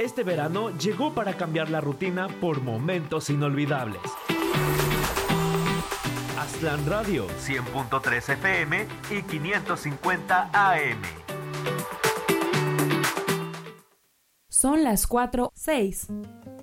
Este verano llegó para cambiar la rutina por momentos inolvidables. Aztlán Radio, 100.3 FM y 550 AM. Son las 4:06.